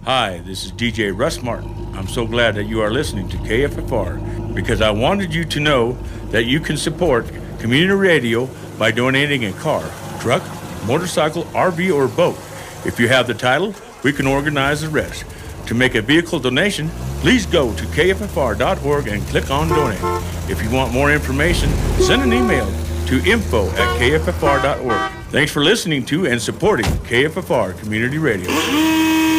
Hi, this is DJ Russ Martin. I'm so glad that you are listening to KFFR because I wanted you to know that you can support community radio by donating a car, truck, motorcycle, RV, or boat. If you have the title, we can organize the rest. To make a vehicle donation, please go to kffr.org and click on Donate. If you want more information, send an email to info@kffr.org. Thanks for listening to and supporting KFFR Community Radio.